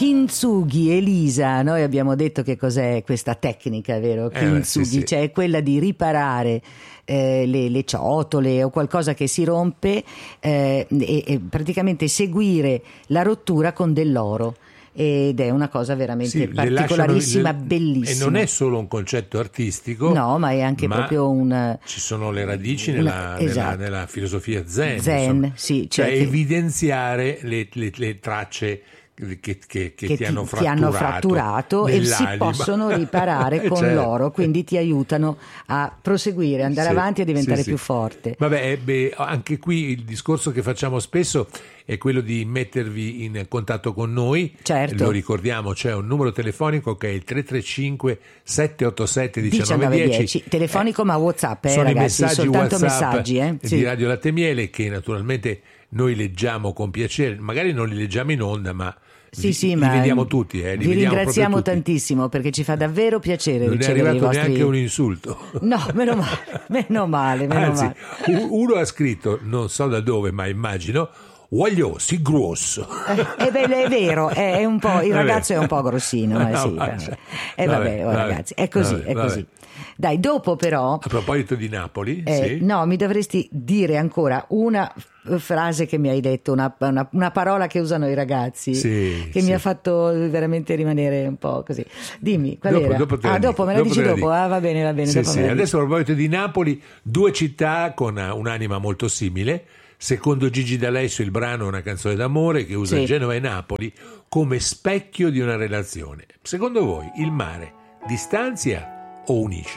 Kintsugi, Elisa, noi abbiamo detto che cos'è questa tecnica, vero? Kintsugi, sì. cioè quella di riparare le ciotole o qualcosa che si rompe e praticamente seguire la rottura con dell'oro. Ed è una cosa veramente particolarissima, bellissima. E non è solo un concetto artistico, no, ma è anche proprio ci sono le radici esatto. nella filosofia zen, sì, cioè evidenziare le tracce che ti hanno fratturato e si possono riparare con certo. l'oro, quindi ti aiutano a proseguire, andare avanti e diventare più forte. Vabbè, anche qui il discorso che facciamo spesso è quello di mettervi in contatto con noi. Certo. Lo ricordiamo, c'è un numero telefonico che è il 335 787 1910. Telefonico, ma WhatsApp, sono ragazzi, i messaggi soltanto WhatsApp messaggi di Radio Latte e Miele, che naturalmente noi leggiamo con piacere, magari non li leggiamo in onda, ma li vediamo tutti. Vi ringraziamo tantissimo, perché ci fa davvero piacere non ricevere i vostri... Non è arrivato neanche un insulto. No, meno male. Anzi, uno ha scritto, non so da dove, ma immagino, "Voglio, si grosso". È vero, è un po', il ragazzo è un po' grossino, ragazzi, è così. Dai, dopo però... A proposito di Napoli, no, mi dovresti dire ancora una frase che mi hai detto, una parola che usano i ragazzi, che mi ha fatto veramente rimanere un po' così. Dimmi, qual era? Dopo me la dici dopo? Va bene. Adesso a proposito di Napoli, due città con un'anima molto simile. Secondo Gigi D'Alessio il brano è una canzone d'amore che usa Genova e Napoli come specchio di una relazione. Secondo voi il mare distanzia o unisce?